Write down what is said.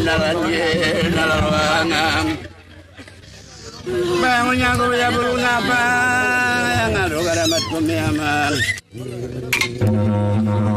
bandaranye nalarwana bangunya ko ya buruna ba ngaro gara mat ko me amal